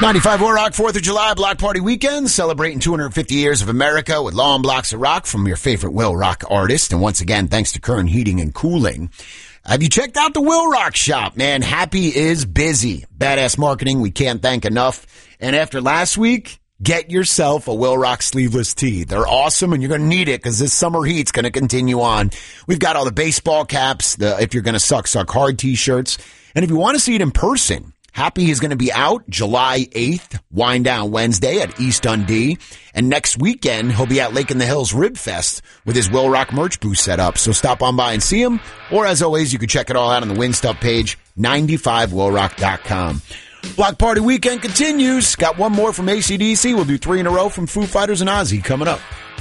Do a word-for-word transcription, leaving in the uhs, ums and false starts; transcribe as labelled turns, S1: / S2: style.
S1: ninety-five War Rock, fourth of July Block Party Weekend, celebrating two hundred fifty years of America with long blocks of rock from your favorite Will Rock artist. And once again, thanks to Kern Heating and Cooling. Have you checked out the Will Rock shop? Man, Happy is busy. Badass marketing we can't thank enough. And after last week, get yourself a Will Rock sleeveless tee. They're awesome, and you're going to need it because this summer heat's going to continue on. We've got all the baseball caps, the if you're going to suck, suck hard t-shirts. And if you want to see it in person, Happy is going to be out July eighth, Wind Down Wednesday at East Dundee. And next weekend, he'll be at Lake in the Hills Rib Fest with his Will Rock merch booth set up. So stop on by and see him. Or as always, you can check it all out on the Win Stuff page, ninety-five will rock dot com. Block Party Weekend continues. Got one more from A C D C. We'll do three in a row from Foo Fighters and Ozzy coming up.